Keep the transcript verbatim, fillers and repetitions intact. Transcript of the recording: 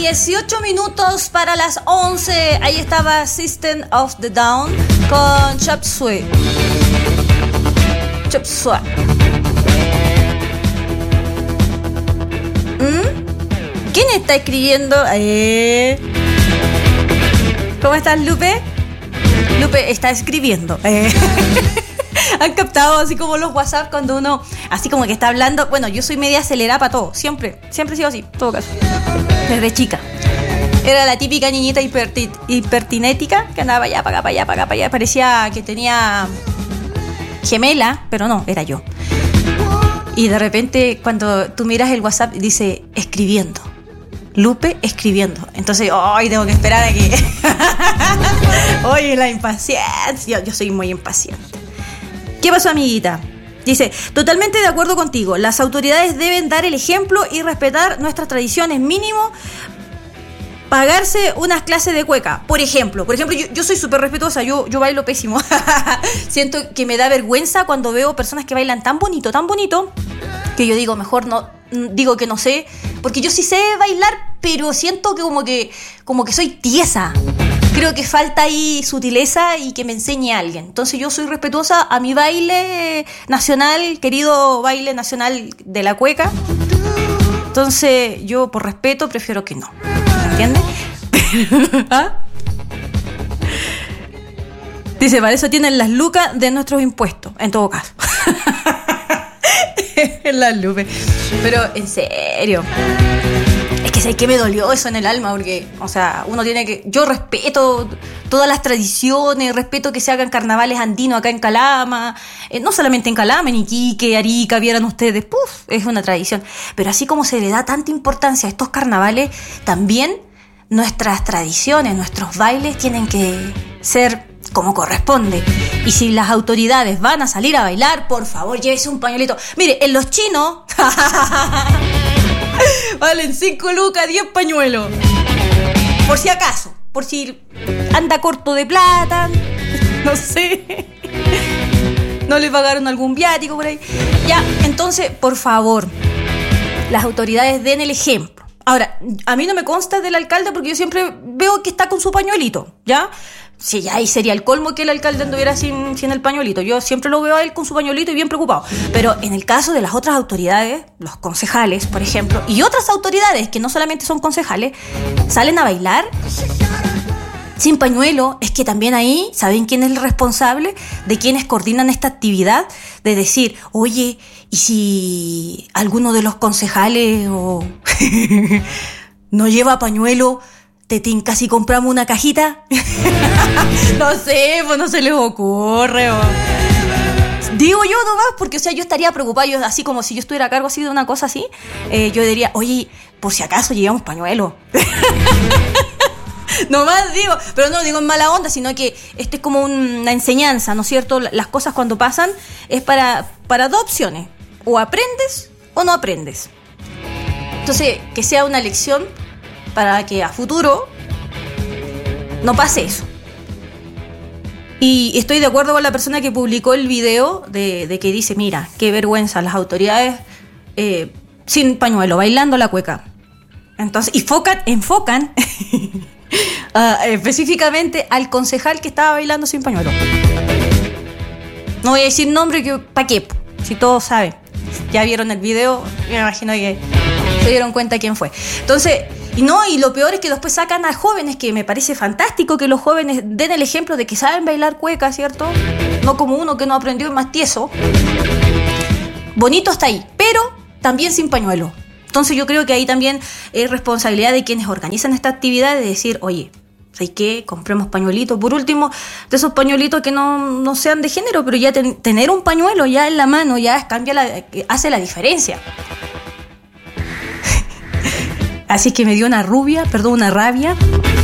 dieciocho minutos para las once. Ahí estaba System of the Down con Chop Suey. Chop Suey. ¿Mm? ¿Quién está escribiendo? Eh... ¿Cómo estás, Lupe? Lupe está escribiendo. Eh... Han captado así como los WhatsApp cuando uno así como que está hablando. Bueno, yo soy media acelerada para todo. Siempre, siempre he sido así, en todo caso. Desde chica. Era la típica niñita hiperti- hipertinética que andaba para allá, para acá, para allá, para acá, para allá. Parecía que tenía gemela, pero no, era yo. Y de repente cuando tú miras el WhatsApp dice escribiendo. Lupe escribiendo. Entonces, ¡ay! Tengo que esperar a que... Oye, la impaciencia. Yo, yo soy muy impaciente. ¿Qué pasó, amiguita? Dice, totalmente de acuerdo contigo. Las autoridades deben dar el ejemplo y respetar nuestras tradiciones. Mínimo, pagarse unas clases de cueca. Por ejemplo, por ejemplo, yo, yo soy súper respetuosa. Yo, yo bailo pésimo. Siento que me da vergüenza cuando veo personas que bailan tan bonito, tan bonito, que yo digo, mejor no, digo que no sé. Porque yo sí sé bailar, pero siento que como que, como que soy tiesa. Creo que falta ahí sutileza y que me enseñe a alguien. Entonces yo soy respetuosa a mi baile nacional, querido baile nacional de la cueca. Entonces yo por respeto prefiero que no. ¿Entiendes? ¿Ah? Dice, para eso tienen las lucas de nuestros impuestos, en todo caso. Las lucas. Pero en serio. Es que sé que me dolió eso en el alma, porque, o sea, uno tiene que... Yo respeto todas las tradiciones, respeto que se hagan carnavales andinos acá en Calama, eh, no solamente en Calama, en Iquique, Arica, vieran ustedes, puf, es una tradición. Pero así como se le da tanta importancia a estos carnavales, también nuestras tradiciones, nuestros bailes tienen que ser como corresponde. Y si las autoridades van a salir a bailar, por favor, llévese un pañuelito. Mire, en los chinos... valen cinco lucas, diez pañuelos. Por si acaso, por si anda corto de plata, no sé, no le pagaron algún viático por ahí. Ya, entonces, por favor, las autoridades den el ejemplo. Ahora, a mí no me consta del alcalde porque yo siempre veo que está con su pañuelito, ¿ya? Sí, ya ahí sería el colmo que el alcalde anduviera sin, sin el pañuelito. Yo siempre lo veo a él con su pañuelito y bien preocupado. Pero en el caso de las otras autoridades, los concejales, por ejemplo, y otras autoridades que no solamente son concejales, salen a bailar sin pañuelo. Es que también ahí, ¿saben quién es el responsable? De quienes coordinan esta actividad, de decir, oye, ¿y si alguno de los concejales o no lleva pañuelo? ¿Te tinca si compramos una cajita? No sé, pues no se les ocurre. O... Digo yo nomás, porque o sea, yo estaría preocupada, yo, así como si yo estuviera a cargo así de una cosa así, eh, yo diría, oye, por si acaso llevamos pañuelo. Nomás digo, pero no digo en mala onda, sino que este es como una enseñanza, ¿no es cierto? Las cosas cuando pasan es para, para dos opciones, o aprendes o no aprendes. Entonces, que sea una lección para que a futuro no pase eso. Y estoy de acuerdo con la persona que publicó el video de, de que dice, mira, qué vergüenza, las autoridades eh, sin pañuelo, bailando la cueca. Entonces, y enfocan, enfocan uh, específicamente al concejal que estaba bailando sin pañuelo. No voy a decir nombre, que ¿para qué? Si todos saben. Ya vieron el video, me imagino que se dieron cuenta quién fue. Entonces... Y no, y lo peor es que después sacan a jóvenes, que me parece fantástico que los jóvenes den el ejemplo de que saben bailar cueca, ¿cierto? No como uno que no aprendió, más tieso. Bonito está ahí, pero también sin pañuelo. Entonces yo creo que ahí también es responsabilidad de quienes organizan esta actividad de decir, oye, ¿sabes qué? Compremos pañuelitos. Por último, de esos pañuelitos que no, no sean de género, pero ya ten, tener un pañuelo ya en la mano ya cambia la, hace la diferencia. Así que me dio una rubia, perdón, una rabia.